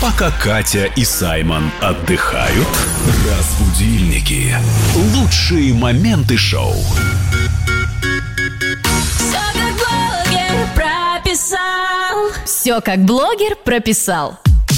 Пока Катя и Саймон отдыхают, разбудильники. Лучшие моменты шоу. Все, как блогер прописал.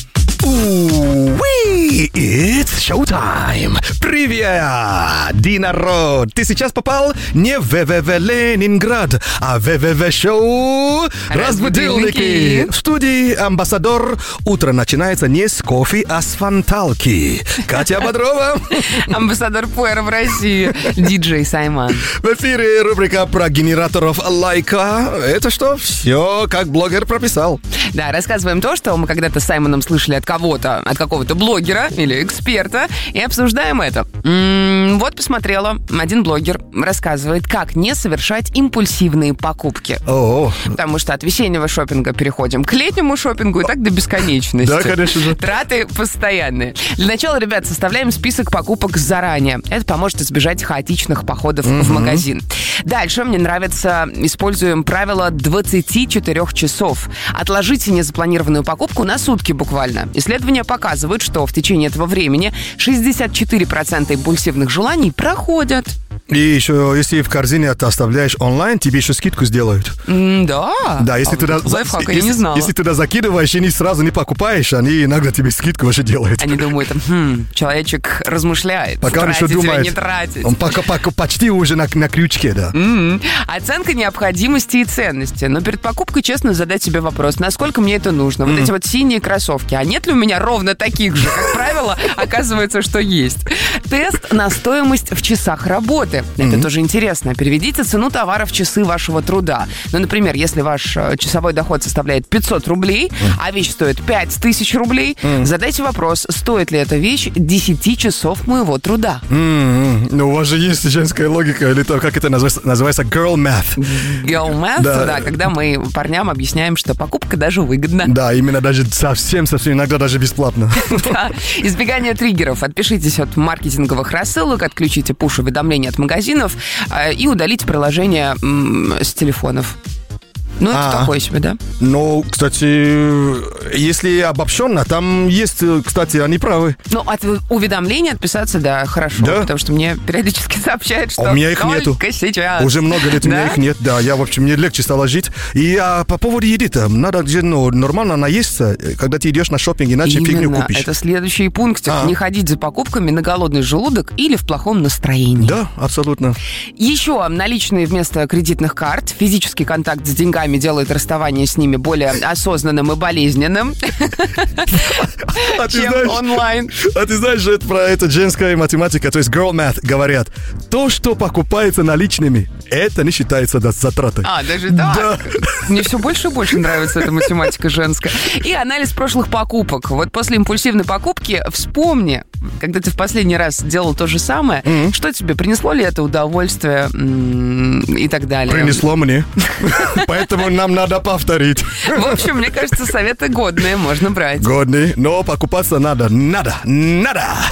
Уи, it's showtime! Привет, народ! Ты сейчас попал не в ВВВ Ленинград, а в ВВВ шоу «Разбудильники». В студии амбассадор. Утро начинается не с кофе, а с фанталки. Катя Бодрова. Амбассадор пуэра в России. Диджей Саймон. В эфире рубрика про генераторов лайка. Это что? Все, как блогер прописал. Да, рассказываем то, что мы когда-то с Саймоном слышали от кого-то, от какого-то блогера или эксперта, и обсуждаем это. Вот посмотрела, один блогер рассказывает, как не совершать импульсивные покупки. Потому что от весеннего шопинга переходим к летнему шопингу, и так до бесконечности. Да, конечно же. Траты постоянные. Для начала, ребят, составляем список покупок заранее. Это поможет избежать хаотичных походов в магазин. Дальше, мне нравится, используем правило 24 часов. Отложите незапланированную покупку на сутки буквально. Исследования показывают, что в течение этого времени 64% импульсивных желаний проходят. И еще, если в корзине это оставляешь онлайн, тебе еще скидку сделают. Да, если туда, лайфхак, я не знала. Если туда закидываешь и сразу не покупаешь, они иногда тебе скидку вообще делают. Они думают, человечек размышляет. Пока он еще думает. Не тратить. Он пока почти уже на крючке, да. Оценка необходимости и ценности. Но перед покупкой честно задать себе вопрос, насколько мне это нужно. Вот эти вот синие кроссовки. А нет ли у меня ровно таких же? Как правило, оказывается, что есть. Тест на стоимость в часах работы. Это тоже интересно. Переведите цену товара в часы вашего труда. Ну, например, если ваш часовой доход составляет 500 рублей, а вещь стоит 5000 рублей, задайте вопрос, стоит ли эта вещь 10 часов моего труда. Ну, у вас же есть женская логика, или то, как это называется, girl math. Girl math, да, когда мы парням объясняем, что покупка даже выгодна. Да, именно даже совсем, иногда даже бесплатно. Да. Избегание триггеров. Отпишитесь от маркетинговых рассылок, отключите пуш-уведомления от магазинов и удалите приложение с телефонов. Ну, это такое себе, да? Ну, кстати, если обобщенно, там есть, кстати, они правы. Ну, от уведомлений отписаться, да, хорошо. Да? Потому что мне периодически сообщают, что у меня их нету. Сейчас. Уже много лет у меня их нет, да. Я, в общем, мне легче стало жить. И по поводу еды-то, надо нормально наесться, когда ты идешь на шопинг, иначе фигню купишь. Это следующий пунктик. Не ходить за покупками на голодный желудок или в плохом настроении. Да, абсолютно. Еще наличные вместо кредитных карт. Физический контакт с деньгами делает расставание с ними более осознанным и болезненным, чем онлайн. А ты знаешь, что это про это женская математика, то есть girl math, говорят, то, что покупается наличными, это не считается затратой. Даже так? Да. Мне все больше и больше нравится эта математика женская. И анализ прошлых покупок. Вот после импульсивной покупки вспомни, когда ты в последний раз делал то же самое, что тебе, принесло ли это удовольствие и так далее. Принесло мне. Поэтому нам надо повторить. В общем, мне кажется, советы годные можно брать. Годные, но покупаться надо. Надо.